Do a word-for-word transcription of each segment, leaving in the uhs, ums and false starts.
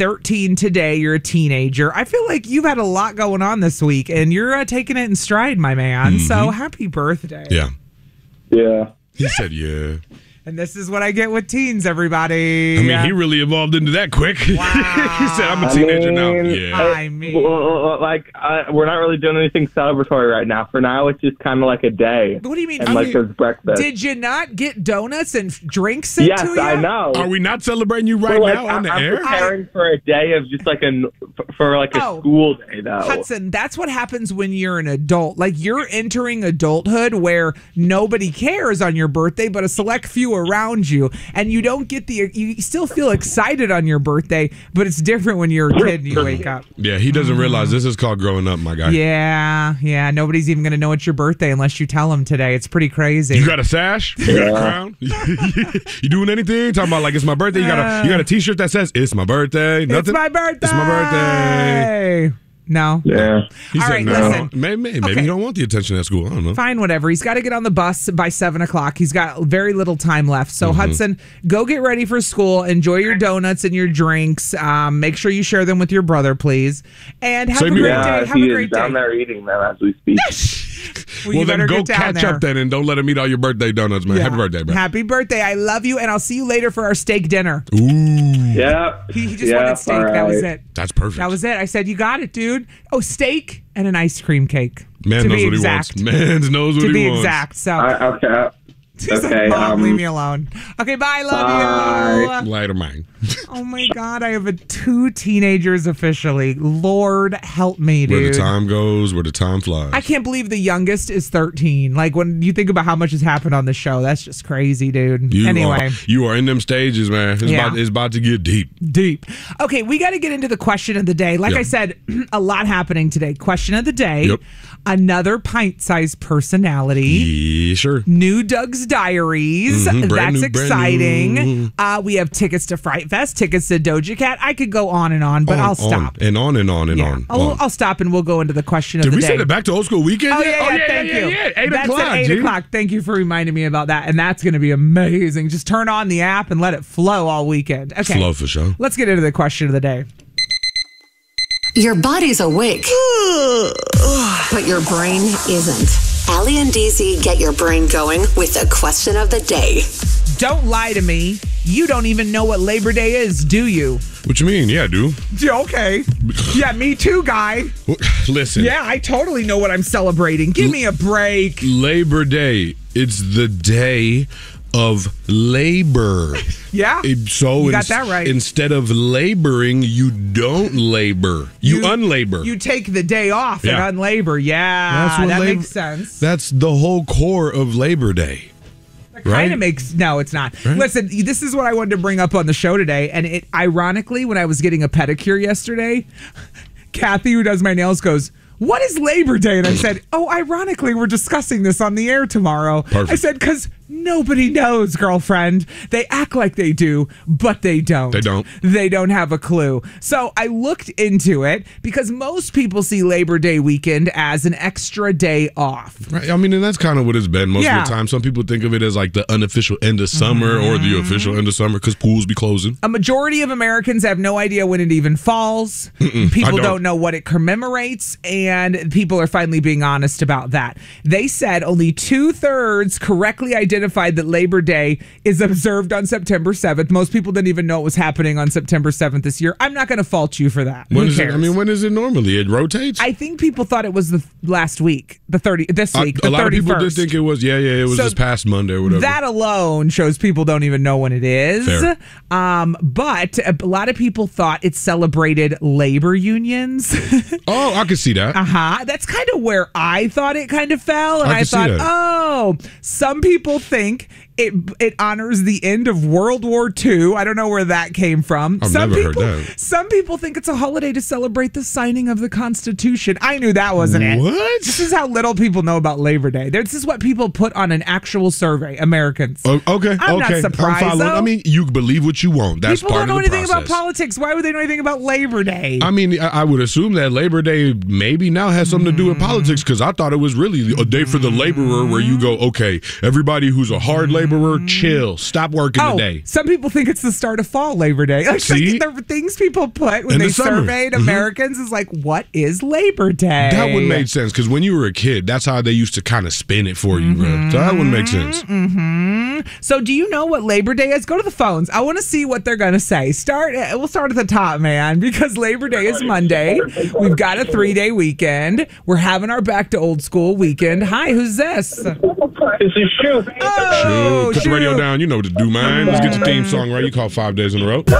thirteen today. You're a teenager. I feel like you've had a lot going on this week, and you're uh, taking it in stride, my man. Mm-hmm. So happy birthday. Yeah. Yeah. He said, yeah. And this is what I get with teens, everybody. I mean, he really evolved into that quick. Wow. He said, I'm a teenager I mean, now. Yeah. I mean, like, uh, we're not really doing anything celebratory right now. For now, it's just kind of like a day. What do you mean? And like there's breakfast. Did you not get donuts and drinks sent yes, to you? I know. Are we not celebrating you right like, now on I'm, the I'm air? preparing for a day of just like a, for like a Oh. school day, though. Hudson, that's what happens when you're an adult. Like, you're entering adulthood where nobody cares on your birthday, but a select few around you. And you don't get the, you still feel excited on your birthday, but it's different when you're a kid and you wake up. Yeah, he doesn't realize this is called growing up, my guy. Yeah, yeah. Nobody's even going to know it's your birthday unless you tell them today. It's pretty crazy. You got a sash? You got a crown? You doing anything? Talking about like it's my birthday? You got a you got a T-shirt that says it's my birthday? Nothing? It's my birthday. It's my birthday. No. Yeah. He All said right, no. listen. Maybe, maybe Okay. he don't want the attention at school. I don't know. Fine, whatever. He's got to get on the bus by seven o'clock. He's got very little time left. So, Mm-hmm. Hudson, go get ready for school. Enjoy your donuts and your drinks. Um, make sure you share them with your brother, please. And have Same a here. great Yeah, day. Have he a is great down day. there eating them as we speak. Well, Well, you then better go get down catch there. up then, and don't let him eat all your birthday donuts, man. Yeah. Happy birthday, bro. Happy birthday. I love you, and I'll see you later for our steak dinner. Ooh, Yeah. He, he just yeah, wanted steak. all That was right. it. that's perfect. That was it. I said, you got it, dude. Oh, steak and an ice cream cake. Man to knows be what exact. he wants. Man knows what To he be wants. exact. So, I, okay. he's okay, like, Mom, um, leave me alone. Okay, bye. Love bye. you. Later, man. Oh my God, I have a two teenagers officially. Lord help me, dude. Where the time goes, where the time flies. I can't believe the youngest is thirteen. Like, when you think about how much has happened on the show, that's just crazy, dude. You anyway. are, you are in them stages, man. It's, Yeah. about, it's about to get deep. Deep. Okay, we got to get into the question of the day. Like Yep. I said, a lot happening today. Question of the day. Yep. Another pint-sized personality. Yeah, sure. New Doug's Diaries. Mhm, brand That's new, brand exciting. new. Uh, we have tickets to Fright Fest, tickets to Doja Cat. I could go on and on, but On, I'll stop. on, and on and on and Yeah. on. I'll, on. I'll stop and we'll go into the question Did of the we day. send it back to old school weekend? Oh, yet? yeah, yeah, yeah, thank yeah, you. yeah. Eight That's o'clock, at eight G. o'clock. Thank you for reminding me about that. And that's going to be amazing. Just turn on the app and let it flow all weekend. Okay. Flow for sure. Let's get into the question of the day. Your body's awake, but your brain isn't. Allie and D Z get your brain going with the question of the day. Don't lie to me. You don't even know what Labor Day is, do you? What you mean? Yeah, dude. Yeah, okay. Yeah, me too, guy. Listen. Yeah, I totally know what I'm celebrating. Give me a break. Labor Day. It's the day of labor. Yeah. It- so You got ins- that right. Instead of laboring, you don't labor. You, unlabor. You take the day off Yeah. and unlabor. Yeah, That's what that labor- makes sense. That's the whole core of Labor Day. That kind right? of makes no, it's not. Right? Listen, this is what I wanted to bring up on the show today, and it ironically, when I was getting a pedicure yesterday, Kathy, who does my nails, goes, "What is Labor Day?" And I said, "Oh, ironically, we're discussing this on the air tomorrow." Perfect. I said, "Because nobody knows, girlfriend. They act like they do, but they don't. They don't. They don't have a clue." So I looked into it because most people see Labor Day weekend as an extra day off. Right. I mean, and that's kind of what it's been most Yeah. of the time. Some people think of it as like the unofficial end of summer or the official end of summer because pools be closing. A majority of Americans have no idea when it even falls. People I don't. don't. know what it commemorates, and people are finally being honest about that. They said only two-thirds correctly identified that Labor Day is observed on September seventh. Most people didn't even know it was happening on September seventh this year. I'm not going to fault you for that. When Who is it? cares? I mean, when is it normally? It rotates? I think people thought it was the last week, the thirty this Uh, week, a the lot of people did thirty-first. think it was, yeah, yeah, it was So this past Monday or whatever. That alone shows people don't even know when it is. Fair. Um, but a lot of people thought it celebrated labor unions. oh, I can see that. Uh huh. That's kind of where I thought it kind of fell, and I I, can see thought, that. oh, some people think it it honors the end of World War Two. I don't know where that came from. I've some never heard people, that. Some people think it's a holiday to celebrate the signing of the Constitution. I knew that wasn't it. What? This is how little people know about Labor Day. This is what people put on an actual survey. Americans. Oh, okay, I'm not okay. surprised, I'm following. though. I mean, you believe what you want. That's People part don't know of the anything process. about politics. Why would they know anything about Labor Day? I mean, I, I would assume that Labor Day maybe now has something to do with politics because I thought it was really a day for the laborer where you go, okay, everybody who's a hard laborer laborer, chill. Stop working Oh, today. some people think it's the start of fall, Labor Day. Like, See? like the things people put when In they the summer. surveyed Mhm. Americans is like, what is Labor Day? That would make sense because when you were a kid, that's how they used to kind of spin it for you, bro. So that would make sense. Mm-hmm. So, do you know what Labor Day is? Go to the phones. I want to see what they're going to say. Start. We'll start at the top, man, because Labor Day is Monday. We've got a three-day weekend. We're having our back to old school weekend. Hi, who's this? This is Shoot. Oh, Shoot, put the radio shoot. down. You know what to do, man. Let's get your theme song right. You call five days in a row.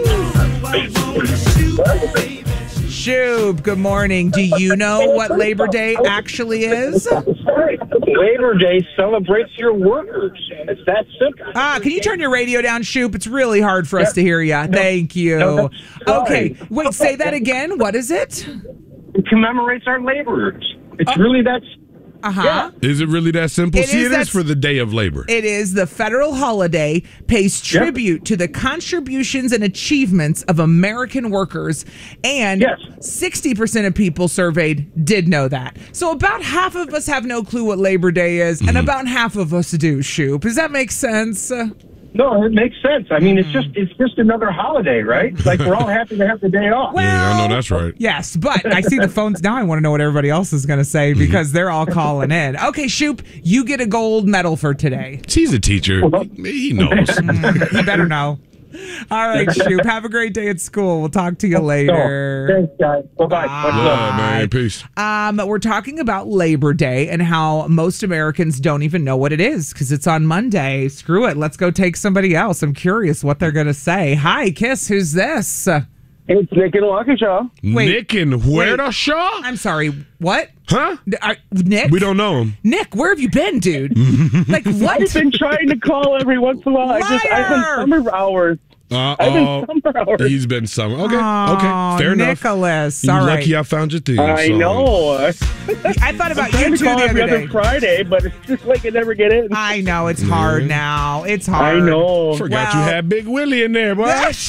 Shoob, good morning. Do you know what Labor Day actually is? Labor Day celebrates your workers. It's that simple. Ah, can you turn your radio down, Shoop? It's really hard for us to hear you. Thank you. No, that's Okay, fine. wait, say that again. What is it? It commemorates our laborers. It's really that. Uh-huh. Is it really that simple? It See, is it is that- for the day of labor. It is the federal holiday, pays tribute to the contributions and achievements of American workers, and Yes. sixty percent of people surveyed did know that. So about half of us have no clue what Labor Day is, and about half of us do, Shoop. Does that make sense? Uh, No, it makes sense. I mean, it's just it's just another holiday, right? Like we're all happy to have the day off. Yeah, I know that's right. Yes, but I see the phones now. I want to know what everybody else is going to say because they're all calling in. Okay, Shoop, you get a gold medal for today. He's a teacher. He knows. You better know. All right, Shoop. Have a great day at school. We'll talk to you later. Thanks, guys. Bye-bye. Love, man. Peace. Um, we're talking about Labor Day and how most Americans don't even know what it is because it's on Monday. Screw it. Let's go take somebody else. I'm curious what they're going to say. Hi, Kiss. Who's this? It's Nick and Waukesha. Wait. Nick and Huerta Shaw? I'm sorry. What? Huh? Uh, Nick? We don't know him. Nick, where have you been, dude? Like, what? I've been trying to call every once in a while. I just I've been Liar! summer hours. Uh I've oh. been summer hours. He's been summer. Okay. Oh, okay. Fair enough. Nicholas. You're All right. lucky I found your theme I song. know. I thought about I'm trying you to too call the every other other day. Friday, but it's just like I never get in. I know it's hard now. It's hard. I know. Forgot Well- you had Big Willie in there, boy.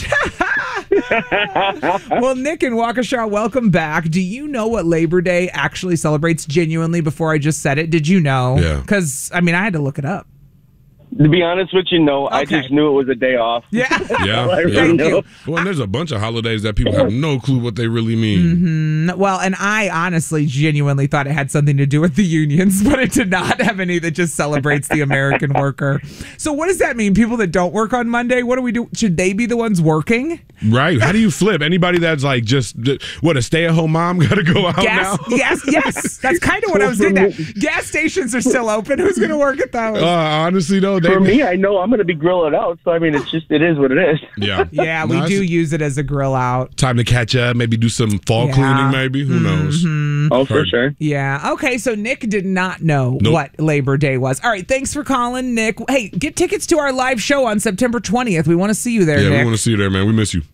Well, Nick and Waukesha, welcome back. Do you know what Labor Day actually celebrates genuinely before I just said it? Did you know? Yeah. Because, I mean, I had to look it up. To be honest with you, no. I Okay. just knew it was a day off. Yeah. Yeah. I really yeah. Thank know. you. Well, and there's a bunch of holidays that people have no clue what they really mean. Well, and I honestly, genuinely thought it had something to do with the unions, but it did not have any that just celebrates the American worker. So what does that mean? People that don't work on Monday, what do we do? Should they be the ones working? Right. How do you flip? Anybody that's like just, what, a stay-at-home mom got to go out Gas, now? yes, yes. That's kind of what I was getting at. Gas stations are still open. Who's going to work at those? Uh, honestly, though, they... For me, I know I'm going to be grilling out, so I mean, it's just it is what it is. Yeah. yeah, we No, do it's use it as a grill out. Time to catch up, maybe do some fall Yeah. cleaning, maybe. Who knows? Oh, for Heard. sure. Yeah. Okay. So Nick did not know Nope. what Labor Day was. All right. Thanks for calling, Nick. Hey, get tickets to our live show on September twentieth. We want to see you there, Yeah, we Nick. want to see you there, man. We miss you.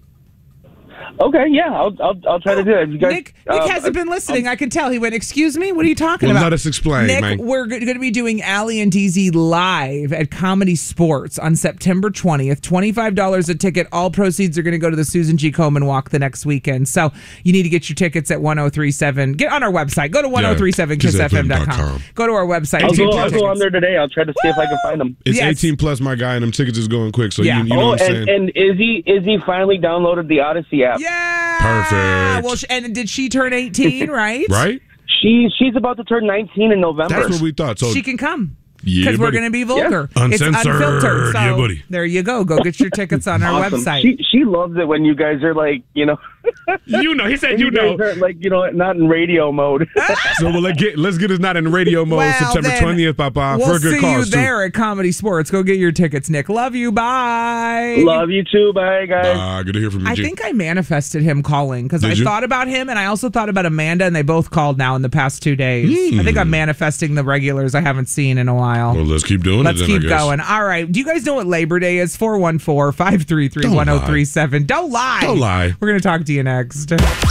Okay, yeah, I'll I'll, I'll try to do that. You guys, Nick, Nick uh, hasn't been listening. I can tell. He went, excuse me? What are you talking Well, about? let us explain, Nick, man. we're going to be doing Allie and D Z live at Comedy Sports on September twentieth. twenty-five dollars a ticket. All proceeds are going to go to the Susan G. Komen Walk the next weekend. So you need to get your tickets at one oh three seven. Get on our website. Go to one oh three seven kiss f m dot com. Go to our website. I'll and go, get your I'll go on tickets. there today. I'll try to see if I can find them. It's Yes. eighteen plus, my guy, and them tickets is going quick. So Yeah. you, you know Oh, what I'm and, saying? and Izzy Izzy finally downloaded the Odyssey app. Yeah. Perfect. Well, sh- and did she turn eighteen, right? Right? She she's about to turn nineteen in November. That's what we thought. So She can come. Yeah, Because we're buddy. going to be vulgar. Yeah. It's Uncensored. unfiltered. So Yeah, buddy. there you go. Go get your tickets on our Awesome. website. She she loves it when you guys are like, you know, you know, he said when you know. guys are like, you know, not in radio mode. So well, let's get let's get us not in radio mode Well, September then, twentieth, Papa, We'll for a good see cause you too. there at Comedy Sports. Go get your tickets, Nick. Love you. Bye. Love you too. Bye, guys. Ah, good to hear from you. I G. think I manifested him calling because Did I you? thought about him and I also thought about Amanda, and they both called now in the past two days. Hmm. I think I'm manifesting the regulars I haven't seen in a while. Well, let's keep doing Let's it. Then, keep I guess. going. All right. Do you guys know what Labor Day is? four one four, five three three, one oh three seven. Don't lie. Don't lie. We're going to talk to you next.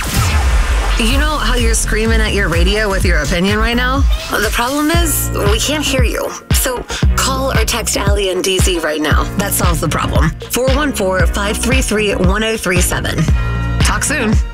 You know how you're screaming at your radio with your opinion right now? Well, the problem is, we can't hear you. So call or text Allie and D Z right now. That solves the problem. four one four, five three three, one oh three seven. Talk soon.